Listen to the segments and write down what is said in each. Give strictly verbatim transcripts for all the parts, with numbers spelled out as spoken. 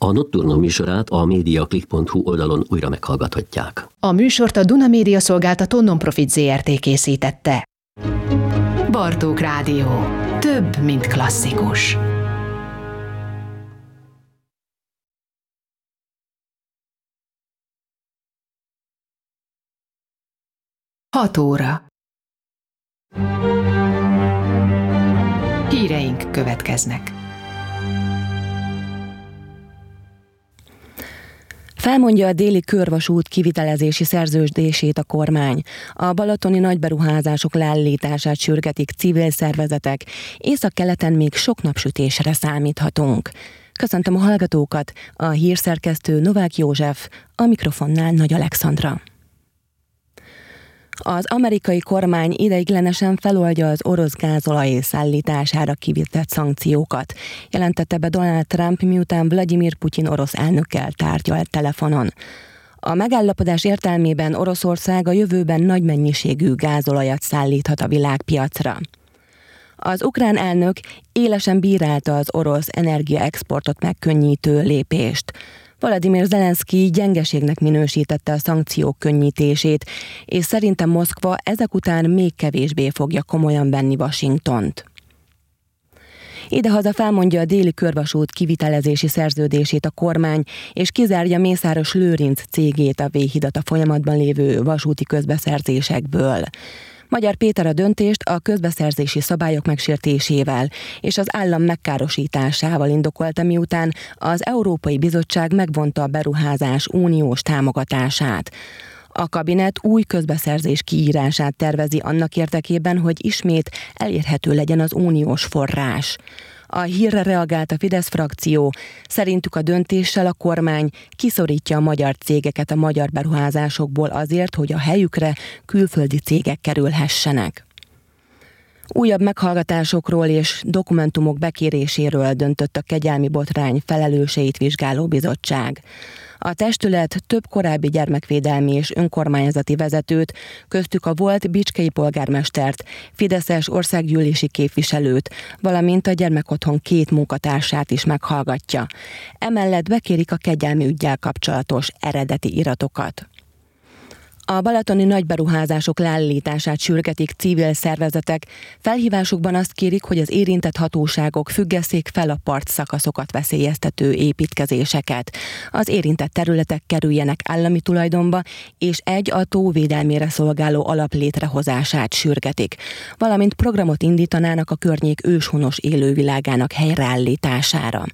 A Nocturno műsorát a mediaclick pont hu oldalon újra meghallgathatják. A műsort a Duna Média Szolgáltató Nonprofit zé er té készítette. Bartók Rádió. Több, mint klasszikus. Hat óra. Híreink következnek. Felmondja a déli körvasút kivitelezési szerződését a kormány. A balatoni nagyberuházások leállítását sürgetik civil szervezetek. Északkeleten még sok napsütésre számíthatunk. Köszöntöm a hallgatókat, a hírszerkesztő Novák József, a mikrofonnál Nagy Alexandra. Az amerikai kormány ideiglenesen feloldja az orosz gázolaj szállítására kivitett szankciókat, jelentette be Donald Trump, miután Vladimir Putyin orosz elnökkel tárgyalt telefonon. A megállapodás értelmében Oroszország a jövőben nagy mennyiségű gázolajat szállíthat a világpiacra. Az ukrán elnök élesen bírálta az orosz energiaexportot megkönnyítő lépést. Volodymyr Zelenszky gyengeségnek minősítette a szankciók könnyítését, és szerinte Moszkva ezek után még kevésbé fogja komolyan venni Washingtont. Idehaza felmondja a déli körvasút kivitelezési szerződését a kormány, és kizárja Mészáros Lőrinc cégét a V-hidat a folyamatban lévő vasúti közbeszerzésekből. Magyar Péter a döntést a közbeszerzési szabályok megsértésével és az állam megkárosításával indokolta, miután az Európai Bizottság megvonta a beruházás uniós támogatását. A kabinet új közbeszerzés kiírását tervezi annak érdekében, hogy ismét elérhető legyen az uniós forrás. A hírre reagált a Fidesz frakció, szerintük a döntéssel a kormány kiszorítja a magyar cégeket a magyar beruházásokból azért, hogy a helyükre külföldi cégek kerülhessenek. Újabb meghallgatásokról és dokumentumok bekéréséről döntött a kegyelmi botrány felelőseit vizsgáló bizottság. A testület több korábbi gyermekvédelmi és önkormányzati vezetőt, köztük a volt bicskei polgármestert, fideszes országgyűlési képviselőt, valamint a gyermekotthon két munkatársát is meghallgatja. Emellett bekérik a kegyelmi üggyel kapcsolatos eredeti iratokat. A balatoni nagyberuházások leállítását sürgetik civil szervezetek. Felhívásukban azt kérik, hogy az érintett hatóságok függesszék fel a partszakaszokat veszélyeztető építkezéseket. Az érintett területek kerüljenek állami tulajdonba, és egy a tó védelmére szolgáló alap létrehozását sürgetik, valamint programot indítanának a környék őshonos élővilágának helyreállítására.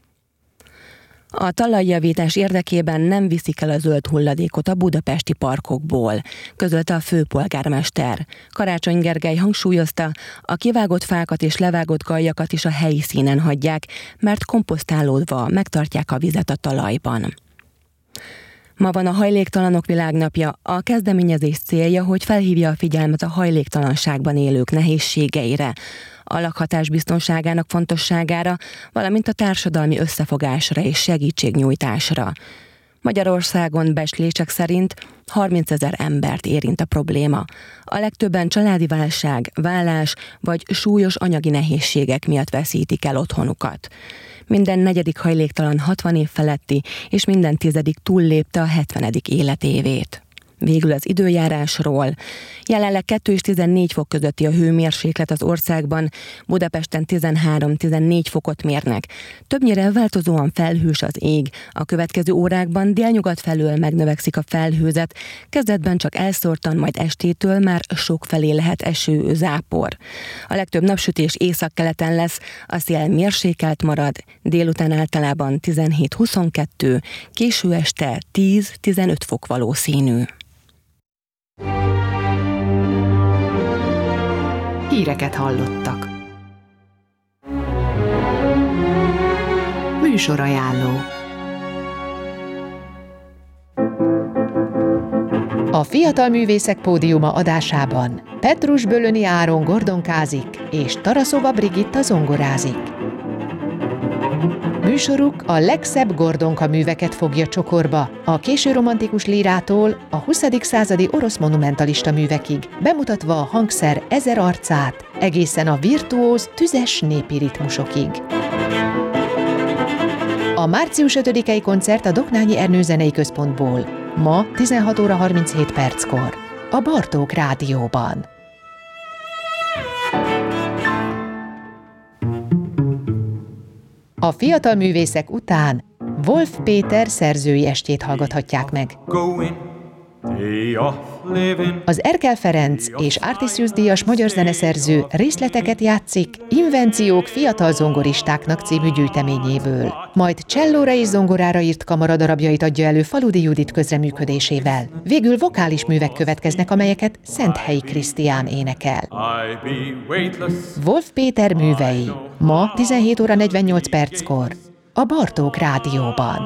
A talajjavítás érdekében nem viszik el a zöld hulladékot a budapesti parkokból, közölte a főpolgármester. Karácsony Gergely hangsúlyozta, a kivágott fákat és levágott galjakat is a helyi színen hagyják, mert komposztálódva megtartják a vizet a talajban. Ma van a Hajléktalanok Világnapja. A kezdeményezés célja, hogy felhívja a figyelmet a hajléktalanságban élők nehézségeire, a lakhatás biztonságának fontosságára, valamint a társadalmi összefogásra és segítségnyújtásra. Magyarországon becslések szerint harmincezer embert érint a probléma. A legtöbben családi válság, vállás vagy súlyos anyagi nehézségek miatt veszítik el otthonukat. Minden negyedik hajléktalan hatvan év feletti, és minden tizedik túllépte a hetvenedik életévét. Végül az időjárásról. Jelenleg kettő és tizennégy fok közötti a hőmérséklet az országban, Budapesten tizenhárom-tizennégy fokot mérnek. Többnyire változóan felhős az ég. A következő órákban délnyugat felől megnövekszik a felhőzet, kezdetben csak elszórtan, majd estétől már sokfelé lehet eső, zápor. A legtöbb napsütés északkeleten lesz, a szél mérsékelt marad, délután általában tizenhét-huszonkettő, késő este tíz-tizenöt fok valószínű. Híreket hallottak. Műsorajánló. A Fiatal Művészek Pódiuma adásában Petrus Bölöni Áron gordonkázik, és Taraszova Brigitta zongorázik. Műsoruk a legszebb gordonka műveket fogja csokorba, a késő romantikus lírától a huszadik századi orosz monumentalista művekig, bemutatva a hangszer ezer arcát, egészen a virtuóz, tüzes népi ritmusokig. A március ötödikei koncert a Doknányi Ernő Zenei Központból. Ma tizenhat óra harminchét perckor. A Bartók Rádióban. A fiatal művészek után Wolf Péter szerzői estjét hallgathatják meg. Az Erkel Ferenc és Artisius díjas magyar zeneszerző részleteket játszik Invenciók fiatal zongoristáknak című gyűjteményéből. Majd csellóra és zongorára írt kamaradarabjait adja elő Faludi Judit közreműködésével. Végül vokális művek következnek, amelyeket Szenthelyi Krisztián énekel. Wolf Péter művei ma tizenhét óra negyvennyolc perckor a Bartók Rádióban.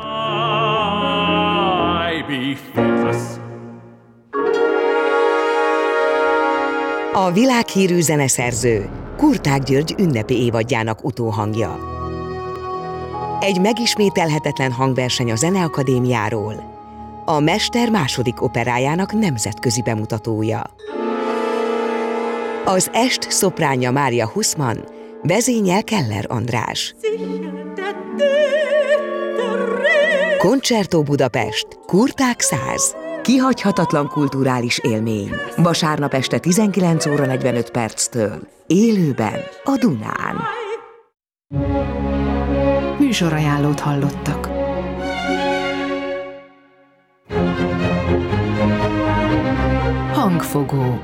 A világhírű zeneszerző Kurták György ünnepi évadjának utóhangja. Egy megismételhetetlen hangverseny a Zeneakadémiáról, a Mester második operájának nemzetközi bemutatója. Az est szopránja Mária Huszman, vezényel Keller András. Concerto Budapest, Kurták száz. Kihagyhatatlan kulturális élmény. Vasárnap este tizenkilenc óra negyvenöt perctől. Élőben a Dunán. Műsorajánlót hallottak. Hangfogó.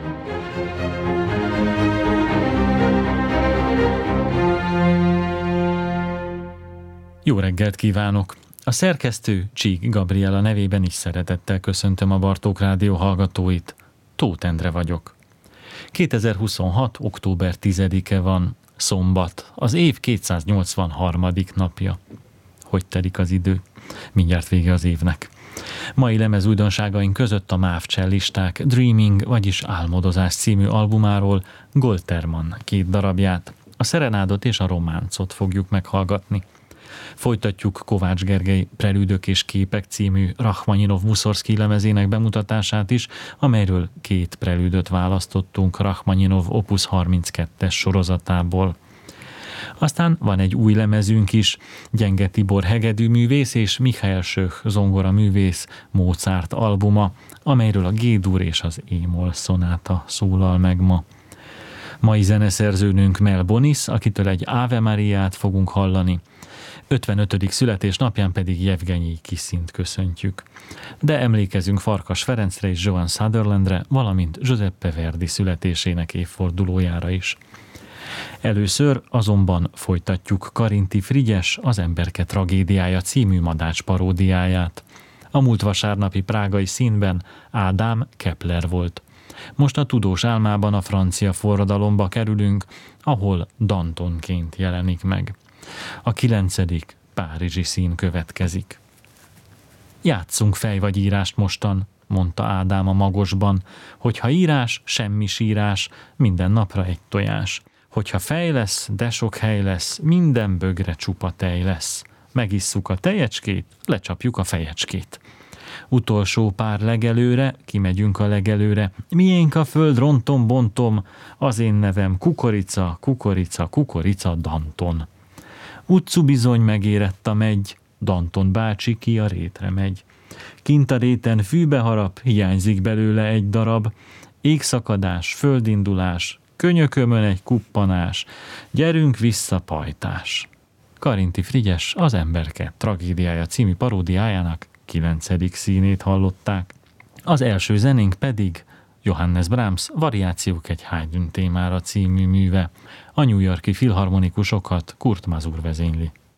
Jó reggelt kívánok! A szerkesztő Csík Gabriela nevében is szeretettel köszöntöm a Bartók Rádió hallgatóit. Tóth Endre vagyok. kétezer-huszonhat. október tizedike van, szombat, az év kétszáznyolcvanharmadik napja. Hogy telik az idő? Mindjárt vége az évnek. Mai lemez újdonságaink között a MÁV cellisták Dreaming, vagyis Álmodozás című albumáról Goltermann két darabját, a Szerenádot és a Románcot fogjuk meghallgatni. Folytatjuk Kovács Gergely Prelűdök és képek című Rachmaninov-Muszorszkij lemezének bemutatását is, amelyről két prelűdöt választottunk Rachmaninov Opus harminckettes sorozatából. Aztán van egy új lemezünk is, Gyenge Tibor hegedűművész és Michael Schöch zongora művész Mozart albuma, amelyről a G-dur és az E-moll szonáta szólal meg ma. Mai zeneszerzőnünk Mel Bonis, akitől egy Ave Mariát fogunk hallani, ötvenötödik születésnapján pedig Jevgenyi Kiszint köszöntjük. De emlékezünk Farkas Ferencre és Joan Sutherlandre, valamint Giuseppe Verdi születésének évfordulójára is. Először azonban folytatjuk Karinti Frigyes Az emberke tragédiája című Madács paródiáját. A múlt vasárnapi prágai színben Ádám Kepler volt. Most a tudós álmában a francia forradalomba kerülünk, ahol Dantonként jelenik meg. A kilencedik párizsi szín következik. Játsszunk fej vagy írást mostan, mondta Ádám a magosban, hogyha írás, semmi sírás, minden napra egy tojás. Hogyha fej lesz, de sok hely lesz, minden bögre csupa tej lesz. Megisszuk a tejecskét, lecsapjuk a fejecskét. Utolsó pár legelőre, kimegyünk a legelőre, miénk a föld, rontom, bontom, az én nevem Kukorica, Kukorica, Kukorica, Danton. Utcu bizony megérett a megy, Danton bácsi ki a rétre megy. Kint a réten fűbe harap, hiányzik belőle egy darab, égszakadás, földindulás, könyökömön egy kuppanás, gyerünk vissza pajtás. Karinti Frigyes Az emberke tragédiája című paródiájának kilencedik színét hallották. Az első zenénk pedig Johannes Brahms Variációk egy Haydn témára című műve. A New York-i filharmonikusokat Kurt Masur vezényli.